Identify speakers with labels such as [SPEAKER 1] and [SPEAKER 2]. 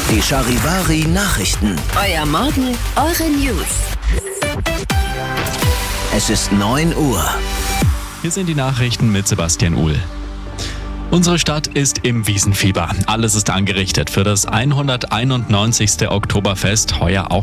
[SPEAKER 1] Die Charivari Nachrichten.
[SPEAKER 2] Euer Morgen, eure News.
[SPEAKER 1] Es ist 9 Uhr.
[SPEAKER 3] Hier sind die Nachrichten mit Sebastian Uhl. Unsere Stadt ist im Wiesenfieber. Alles ist angerichtet für das 191. Oktoberfest, heuer auch